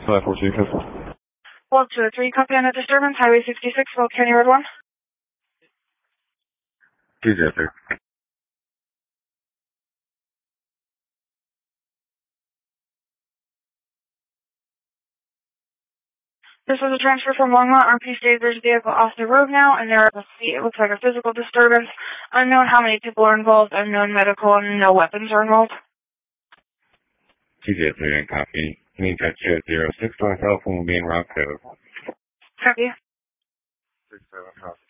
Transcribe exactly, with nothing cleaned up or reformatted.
five four two. Well, two oh three, copy on a disturbance, Highway sixty-six, Will County Road one. two zero three. This was a transfer from Longmont. R P stated there's a vehicle off the road now, and there, let's see, it looks like a physical disturbance. Unknown how many people are involved, unknown medical, and no weapons are involved. two zero three, and copy. Can you touch it? zero six, my cell phone will be in route code. Copy. six seven,